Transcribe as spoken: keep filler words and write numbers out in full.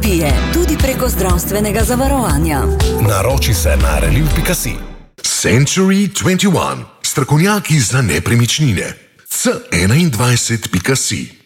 garancije, tudi preko zdravstvenega zavarovanja. Naroči se na reliv pika si. Century dvajset ena, strokovnjaki za nepremičnine. C enaindvajset pika si